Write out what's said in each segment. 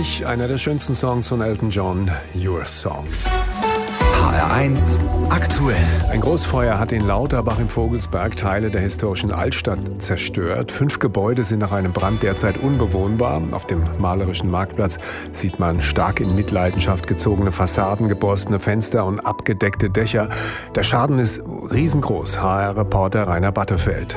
mich einer der schönsten Songs von Elton John, Your Song. HR1 aktuell. Ein Großfeuer hat in Lauterbach im Vogelsberg Teile der historischen Altstadt zerstört. 5 Gebäude sind nach einem Brand derzeit unbewohnbar. Auf dem malerischen Marktplatz sieht man stark in Mitleidenschaft gezogene Fassaden, geborstene Fenster und abgedeckte Dächer. Der Schaden ist riesengroß. HR-Reporter Rainer Battefeld.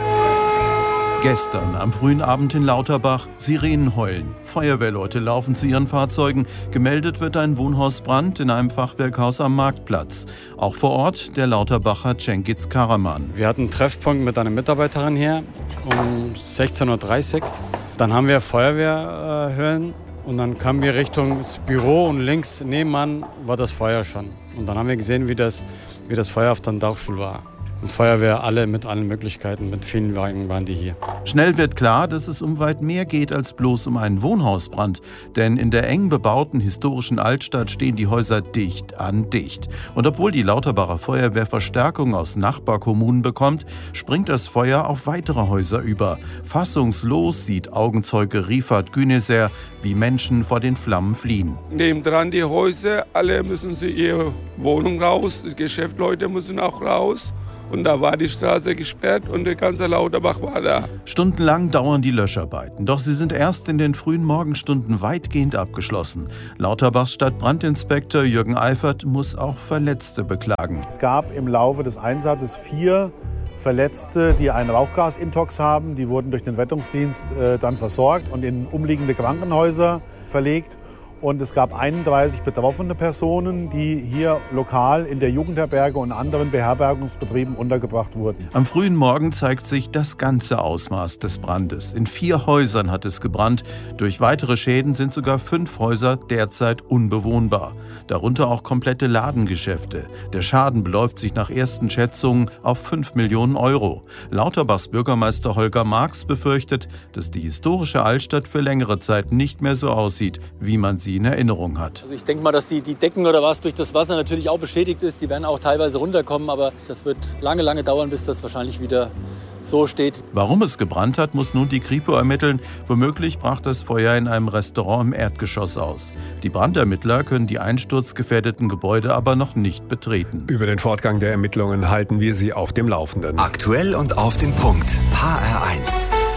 Gestern am frühen Abend in Lauterbach, Sirenen heulen, Feuerwehrleute laufen zu ihren Fahrzeugen. Gemeldet wird ein Wohnhausbrand in einem Fachwerkhaus am Marktplatz. Auch vor Ort der Lauterbacher Cengiz Karaman. Wir hatten einen Treffpunkt mit einer Mitarbeiterin hier um 16.30 Uhr. Dann haben wir Feuerwehr hören und dann kamen wir Richtung das Büro und links nebenan war das Feuer schon. Und dann haben wir gesehen, wie das Feuer auf dem Dachstuhl war. Und Feuerwehr, alle mit allen Möglichkeiten, mit vielen Wagen waren die hier. Schnell wird klar, dass es um weit mehr geht als bloß um einen Wohnhausbrand. Denn in der eng bebauten historischen Altstadt stehen die Häuser dicht an dicht. Und obwohl die Lauterbacher Feuerwehr Verstärkung aus Nachbarkommunen bekommt, springt das Feuer auf weitere Häuser über. Fassungslos sieht Augenzeuge Rifat Güneser, wie Menschen vor den Flammen fliehen. Nebendran die Häuser, alle müssen sie ihre Wohnung raus, die Geschäftsleute müssen auch raus. Und da war die Straße gesperrt und der ganze Lauterbach war da. Stundenlang dauern die Löscharbeiten, doch sie sind erst in den frühen Morgenstunden weitgehend abgeschlossen. Lauterbachs Stadtbrandinspektor Jürgen Eifert muss auch Verletzte beklagen. Es gab im Laufe des Einsatzes 4 Verletzte, die einen Rauchgasintox haben. Die wurden durch den Rettungsdienst dann versorgt und in umliegende Krankenhäuser verlegt. Und es gab 31 betroffene Personen, die hier lokal in der Jugendherberge und anderen Beherbergungsbetrieben untergebracht wurden. Am frühen Morgen zeigt sich das ganze Ausmaß des Brandes. In 4 Häusern hat es gebrannt. Durch weitere Schäden sind sogar 5 Häuser derzeit unbewohnbar. Darunter auch komplette Ladengeschäfte. Der Schaden beläuft sich nach ersten Schätzungen auf 5 Millionen Euro. Lauterbachs Bürgermeister Holger Marx befürchtet, dass die historische Altstadt für längere Zeit nicht mehr so aussieht, wie man sie in Erinnerung hat. Also ich denke mal, dass die Decken oder was durch das Wasser natürlich auch beschädigt ist. Die werden auch teilweise runterkommen, aber das wird lange dauern, bis das wahrscheinlich wieder so steht. Warum es gebrannt hat, muss nun die Kripo ermitteln. Womöglich brach das Feuer in einem Restaurant im Erdgeschoss aus. Die Brandermittler können die einsturzgefährdeten Gebäude aber noch nicht betreten. Über den Fortgang der Ermittlungen halten wir Sie auf dem Laufenden. Aktuell und auf den Punkt. HR1.